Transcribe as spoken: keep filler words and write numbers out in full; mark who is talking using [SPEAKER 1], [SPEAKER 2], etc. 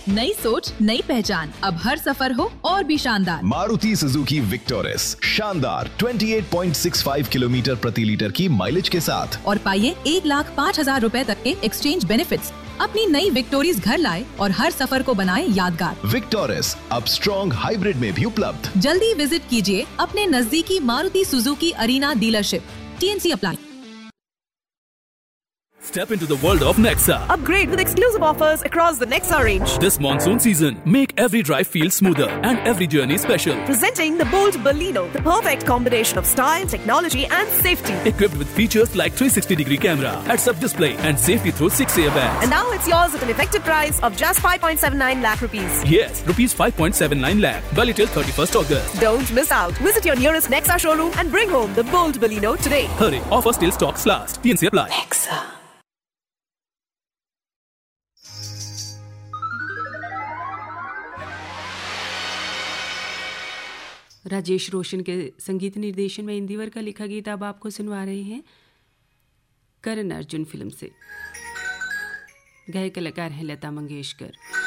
[SPEAKER 1] नई सोच, नई पहचान, अब हर सफर हो और भी शानदार।
[SPEAKER 2] मारुति सुजुकी विक्टोरिस, शानदार अट्ठाईस पॉइंट छह पाँच किलोमीटर प्रति लीटर की माइलेज के साथ।
[SPEAKER 1] और पाइए एक लाख पाँच हजार रूपए तक के एक्सचेंज बेनिफिट्स। अपनी नई विक्टोरिस घर लाए और हर सफर को बनाए यादगार।
[SPEAKER 2] विक्टोरिस अब स्ट्रॉन्ग हाइब्रिड में भी उपलब्ध।
[SPEAKER 1] जल्दी विजिट कीजिए अपने नजदीकी Maruti Suzuki arena dealership. TNC apply.
[SPEAKER 3] Step into the world of Nexa.
[SPEAKER 4] Upgrade with exclusive offers across the Nexa range.
[SPEAKER 3] This monsoon season, make every drive feel smoother and every journey special.
[SPEAKER 4] Presenting the bold Baleno, the perfect combination of style, technology and safety.
[SPEAKER 3] Equipped with features like three sixty degree camera, heads-up display and safety through six airbags.
[SPEAKER 4] And now it's yours at an effective price of just five point seven nine lakh rupees.
[SPEAKER 3] Yes, rupees five point seven nine lakh. Valid till thirty-first August.
[SPEAKER 4] Don't miss out. Visit your nearest Nexa showroom and bring home the bold Baleno today.
[SPEAKER 3] Hurry, offers till stocks last. T N C apply.
[SPEAKER 4] Nexa.
[SPEAKER 5] Rajesh रोशन के संगीत निर्देशन में इंदिवर का लिखा गीत अब आपको सुनवा रहे हैं करण अर्जुन फिल्म से। गायक कलाकार हैं लता मंगेशकर।